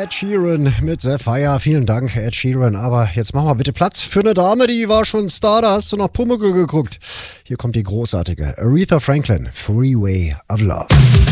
Ed Sheeran mit Sapphire. Vielen Dank, Ed Sheeran. Aber jetzt mach mal bitte Platz für eine Dame, die war schon Star. Da hast du noch Pumuckl geguckt. Hier kommt die großartige Aretha Franklin, Freeway of Love.